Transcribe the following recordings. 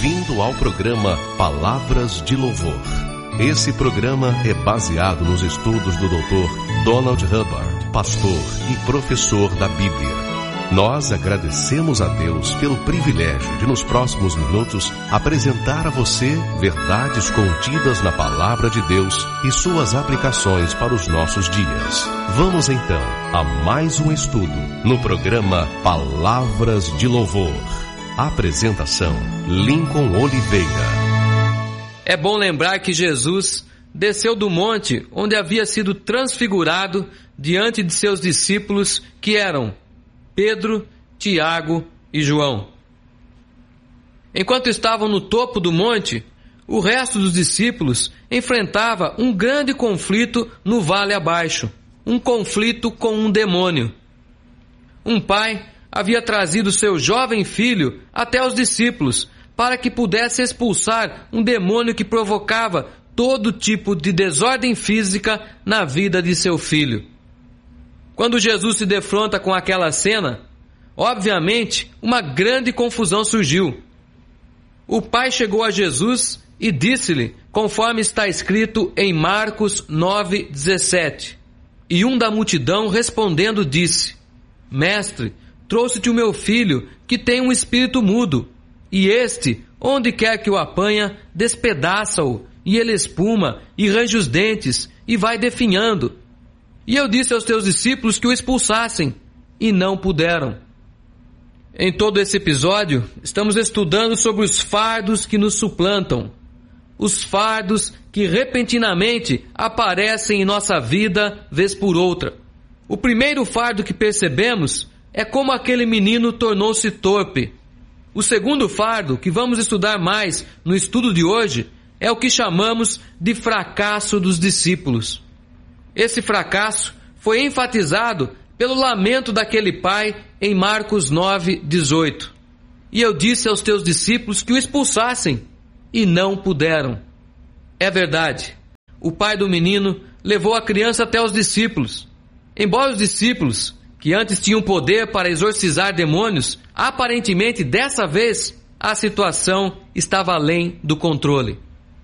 Bem-vindo ao programa Palavras de Louvor. Esse programa é baseado nos estudos do Dr. Donald Hubbard, pastor e professor da Bíblia. Nós agradecemos a Deus pelo privilégio de, nos próximos minutos, apresentar a você verdades contidas na Palavra de Deus e suas aplicações para os nossos dias. Vamos então a mais um estudo no programa Palavras de Louvor. Apresentação: Lincoln Oliveira. É bom lembrar que Jesus desceu do monte onde havia sido transfigurado diante de seus discípulos, que eram Pedro, Tiago e João. Enquanto estavam no topo do monte, o resto dos discípulos enfrentava um grande conflito no vale abaixo, um conflito com um demônio. Um pai havia trazido seu jovem filho até os discípulos para que pudesse expulsar um demônio que provocava todo tipo de desordem física na vida de seu filho. Quando Jesus se defronta com aquela cena, obviamente uma grande confusão surgiu. O pai chegou a Jesus e disse-lhe, conforme está escrito em Marcos 9:17. E um da multidão respondendo disse: Mestre, trouxe-te o meu filho, que tem um espírito mudo, e este, onde quer que o apanha, despedaça-o, e ele espuma, e range os dentes, e vai definhando. E eu disse aos teus discípulos que o expulsassem, e não puderam. Em todo esse episódio, estamos estudando sobre os fardos que nos suplantam, os fardos que repentinamente aparecem em nossa vida, vez por outra. O primeiro fardo que percebemos é como aquele menino tornou-se torpe. O segundo fardo, que vamos estudar mais no estudo de hoje, é o que chamamos de fracasso dos discípulos. Esse fracasso foi enfatizado pelo lamento daquele pai em Marcos 9:18. E eu disse aos teus discípulos que o expulsassem, e não puderam. É verdade, o pai do menino levou a criança até os discípulos. Embora os discípulos, que antes tinham poder para exorcizar demônios, aparentemente dessa vez a situação estava além do controle.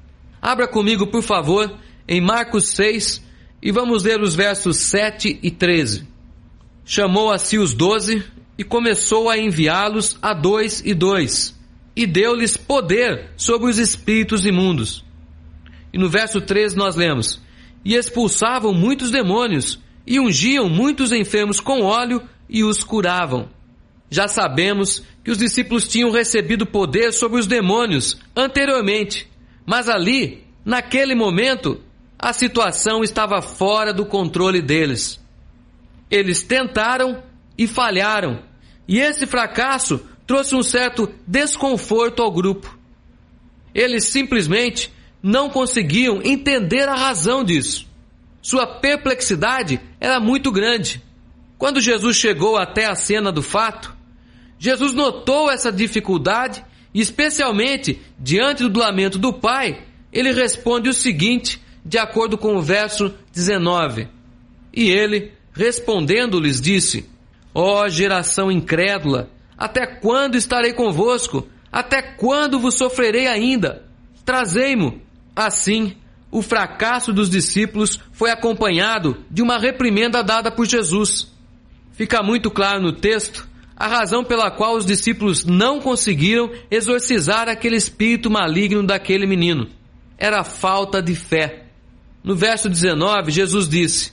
Abra comigo, por favor, em Marcos 6 e vamos ler os versos 7 e 13. Chamou a si os 12 e começou a enviá-los a 2 e 2, e deu-lhes poder sobre os espíritos imundos. E no verso 13 nós lemos: E expulsavam muitos demônios, e ungiam muitos enfermos com óleo e os curavam. Já sabemos que os discípulos tinham recebido poder sobre os demônios anteriormente, mas ali, naquele momento, a situação estava fora do controle deles. Eles tentaram e falharam, e esse fracasso trouxe um certo desconforto ao grupo. Eles simplesmente não conseguiam entender a razão disso. Sua perplexidade era muito grande. Quando Jesus chegou até a cena do fato, Jesus notou essa dificuldade e, especialmente diante do lamento do pai, ele responde o seguinte, de acordo com o verso 19. E ele, respondendo-lhes, disse: Ó geração incrédula, até quando estarei convosco? Até quando vos sofrerei ainda? Trazei-mo. Assim, o fracasso dos discípulos foi acompanhado de uma reprimenda dada por Jesus. Fica muito claro no texto a razão pela qual os discípulos não conseguiram exorcizar aquele espírito maligno daquele menino. Era a falta de fé. No verso 19, Jesus disse: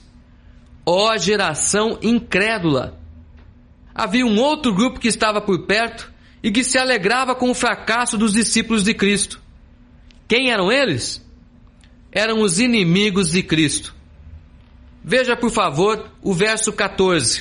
Ó geração incrédula. Havia um outro grupo que estava por perto e que se alegrava com o fracasso dos discípulos de Cristo. Quem eram eles? Eram os inimigos de Cristo. Veja, por favor, o verso 14.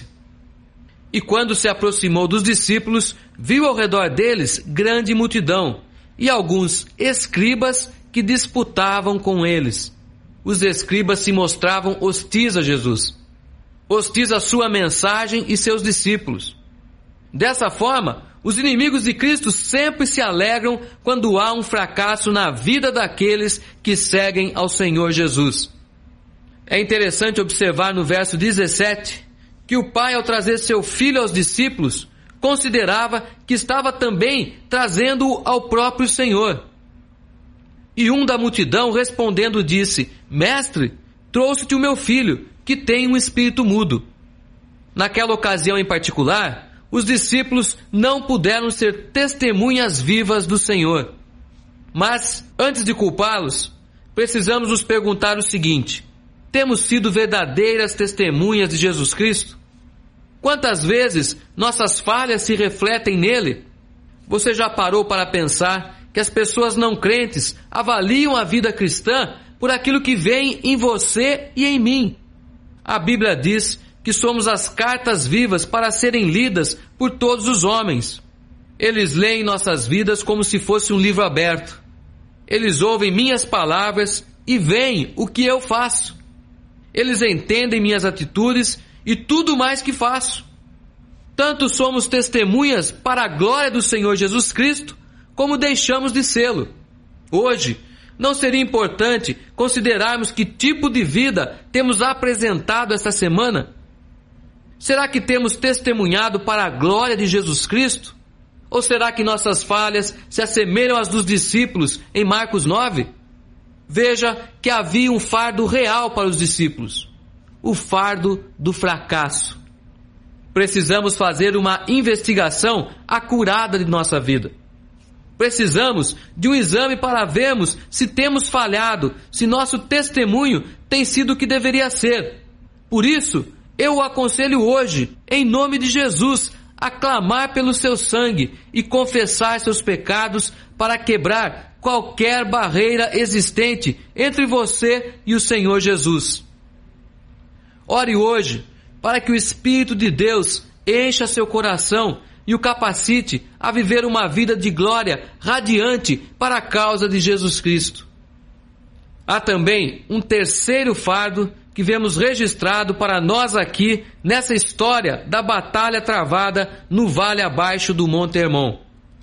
E quando se aproximou dos discípulos, viu ao redor deles grande multidão e alguns escribas que disputavam com eles. Os escribas se mostravam hostis a Jesus, hostis à sua mensagem e seus discípulos. Dessa forma, os inimigos de Cristo sempre se alegram quando há um fracasso na vida daqueles que seguem ao Senhor Jesus. É interessante observar no verso 17 que o pai, ao trazer seu filho aos discípulos, considerava que estava também trazendo-o ao próprio Senhor. E um da multidão, respondendo, disse: Mestre, trouxe-te o meu filho, que tem um espírito mudo. Naquela ocasião em particular, os discípulos não puderam ser testemunhas vivas do Senhor. Mas, antes de culpá-los, precisamos nos perguntar o seguinte: temos sido verdadeiras testemunhas de Jesus Cristo? Quantas vezes nossas falhas se refletem nele? Você já parou para pensar que as pessoas não crentes avaliam a vida cristã por aquilo que vem em você e em mim? A Bíblia diz que somos as cartas vivas para serem lidas por todos os homens. Eles leem nossas vidas como se fosse um livro aberto. Eles ouvem minhas palavras e veem o que eu faço. Eles entendem minhas atitudes e tudo mais que faço. Tanto somos testemunhas para a glória do Senhor Jesus Cristo, como deixamos de sê-lo. Hoje, não seria importante considerarmos que tipo de vida temos apresentado esta semana? Será que temos testemunhado para a glória de Jesus Cristo? Ou será que nossas falhas se assemelham às dos discípulos em Marcos 9? Veja que havia um fardo real para os discípulos: o fardo do fracasso. Precisamos fazer uma investigação acurada de nossa vida. Precisamos de um exame para vermos se temos falhado, se nosso testemunho tem sido o que deveria ser. Por isso, eu o aconselho hoje, em nome de Jesus, a clamar pelo seu sangue e confessar seus pecados para quebrar qualquer barreira existente entre você e o Senhor Jesus. Ore hoje para que o Espírito de Deus encha seu coração e o capacite a viver uma vida de glória radiante para a causa de Jesus Cristo. Há também um terceiro fardo que vemos registrado para nós aqui nessa história da batalha travada no vale abaixo do Monte Hermon.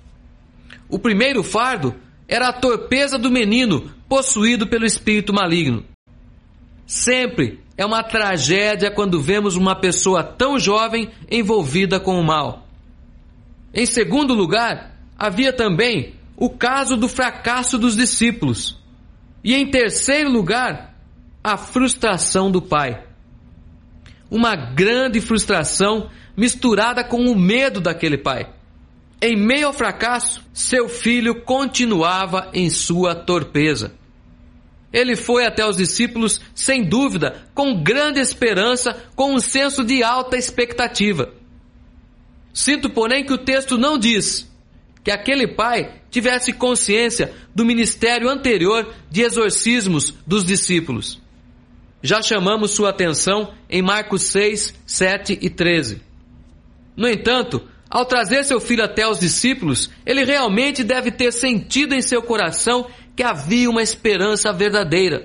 O primeiro fardo era a torpeza do menino possuído pelo espírito maligno. Sempre é uma tragédia quando vemos uma pessoa tão jovem envolvida com o mal. Em segundo lugar, havia também o caso do fracasso dos discípulos. E em terceiro lugar, a frustração do pai. Uma grande frustração misturada com o medo daquele pai. Em meio ao fracasso, seu filho continuava em sua torpeza. Ele foi até os discípulos, sem dúvida, com grande esperança, com um senso de alta expectativa. Sinto, porém, que o texto não diz que aquele pai tivesse consciência do ministério anterior de exorcismos dos discípulos. Já chamamos sua atenção em Marcos 6, 7 e 13. No entanto, ao trazer seu filho até os discípulos, ele realmente deve ter sentido em seu coração que havia uma esperança verdadeira.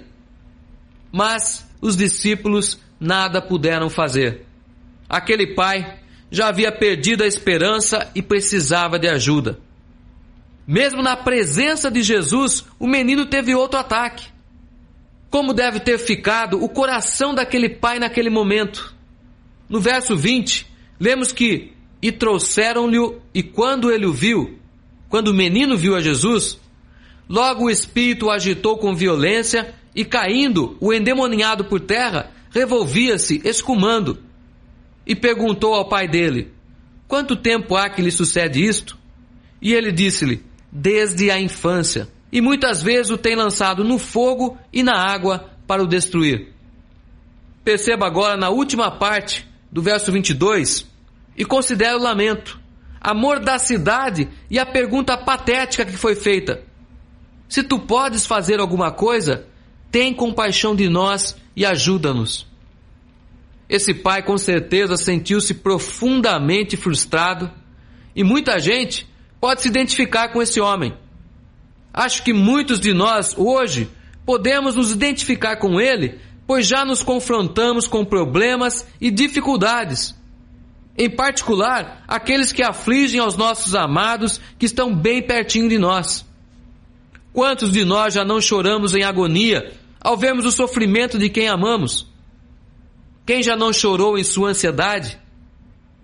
Mas os discípulos nada puderam fazer. Aquele pai já havia perdido a esperança e precisava de ajuda. Mesmo na presença de Jesus, o menino teve outro ataque. Como deve ter ficado o coração daquele pai naquele momento? No verso 20, lemos que: e trouxeram-lhe, e quando ele o viu, quando o menino viu a Jesus, logo o espírito o agitou com violência, e caindo o endemoniado por terra, revolvia-se, escumando. E perguntou ao pai dele: quanto tempo há que lhe sucede isto? E ele disse-lhe: desde a infância, e muitas vezes o tem lançado no fogo e na água para o destruir. Perceba agora na última parte do verso 22 e considere o lamento, a mordacidade e a pergunta patética que foi feita: se tu podes fazer alguma coisa, tem compaixão de nós e ajuda-nos. Esse pai com certeza sentiu-se profundamente frustrado, e muita gente pode se identificar com esse homem. Acho que muitos de nós hoje podemos nos identificar com ele, pois já nos confrontamos com problemas e dificuldades. Em particular, aqueles que afligem aos nossos amados que estão bem pertinho de nós. Quantos de nós já não choramos em agonia ao vermos o sofrimento de quem amamos? Quem já não chorou em sua ansiedade?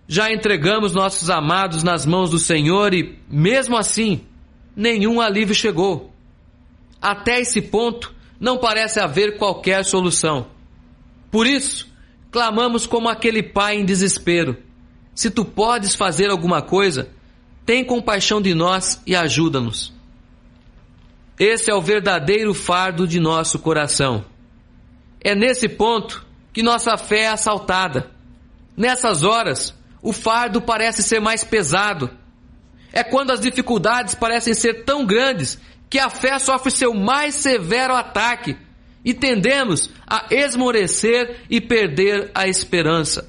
já entregamos nossos amados nas mãos do Senhor e, mesmo assim, nenhum alívio chegou. Até esse ponto, não parece haver qualquer solução. Por isso, clamamos como aquele pai em desespero: se tu podes fazer alguma coisa, tem compaixão de nós e ajuda-nos. Esse é o verdadeiro fardo de nosso coração. É nesse ponto que nossa fé é assaltada. Nessas horas, o fardo parece ser mais pesado. É quando as dificuldades parecem ser tão grandes que a fé sofre seu mais severo ataque e tendemos a esmorecer e perder a esperança.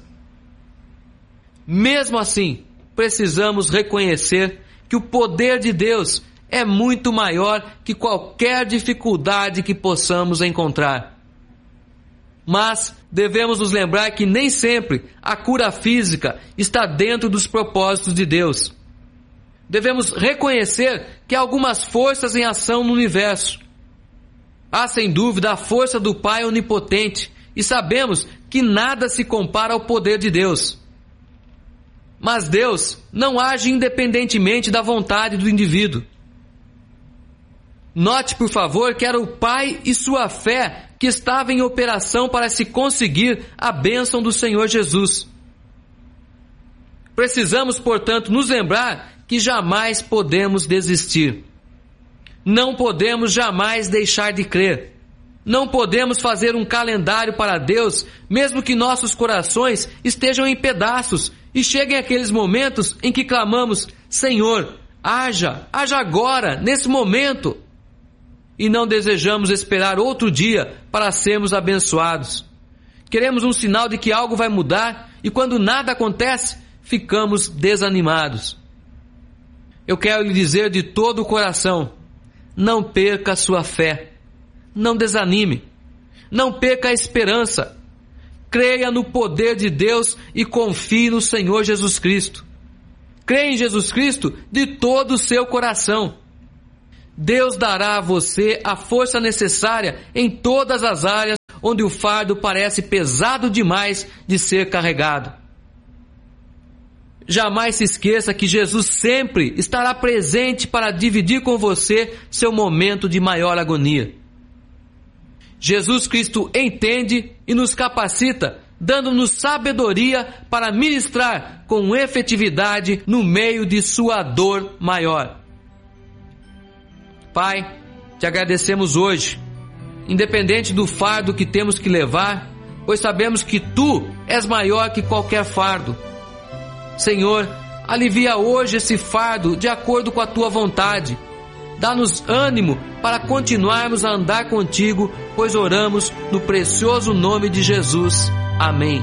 Mesmo assim, precisamos reconhecer que o poder de Deus é muito maior que qualquer dificuldade que possamos encontrar. Mas devemos nos lembrar que nem sempre a cura física está dentro dos propósitos de Deus. Devemos reconhecer que há algumas forças em ação no universo. Há sem dúvida a força do Pai Onipotente e sabemos que nada se compara ao poder de Deus. Mas Deus não age independentemente da vontade do indivíduo. Note, por favor, que era o Pai e sua fé que estava em operação para se conseguir a bênção do Senhor Jesus. Precisamos, portanto, nos lembrar que jamais podemos desistir. Não podemos jamais deixar de crer. Não podemos fazer um calendário para Deus, mesmo que nossos corações estejam em pedaços e cheguem aqueles momentos em que clamamos: Senhor, haja agora, nesse momento. E não desejamos esperar outro dia para sermos abençoados. Queremos um sinal de que algo vai mudar e quando nada acontece, ficamos desanimados. Eu quero lhe dizer de todo o coração: não perca a sua fé. Não desanime. Não perca a esperança. Creia no poder de Deus e confie no Senhor Jesus Cristo. Creia em Jesus Cristo de todo o seu coração. Deus dará a você a força necessária em todas as áreas onde o fardo parece pesado demais de ser carregado. Jamais se esqueça que Jesus sempre estará presente para dividir com você seu momento de maior agonia. Jesus Cristo entende e nos capacita, dando-nos sabedoria para ministrar com efetividade no meio de sua dor maior. Pai, te agradecemos hoje, independente do fardo que temos que levar, pois sabemos que Tu és maior que qualquer fardo. Senhor, alivia hoje esse fardo de acordo com a Tua vontade. Dá-nos ânimo para continuarmos a andar contigo, pois oramos no precioso nome de Jesus. Amém.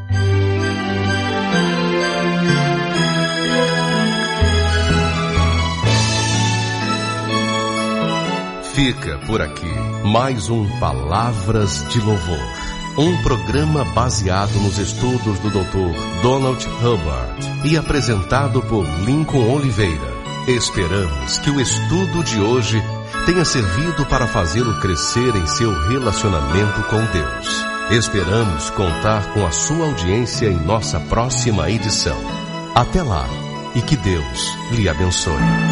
Fica por aqui mais um Palavras de Louvor, um programa baseado nos estudos do Dr. Donald Hubbard e apresentado por Lincoln Oliveira. Esperamos que o estudo de hoje tenha servido para fazê-lo crescer em seu relacionamento com Deus. Esperamos contar com a sua audiência em nossa próxima edição. Até lá e que Deus lhe abençoe.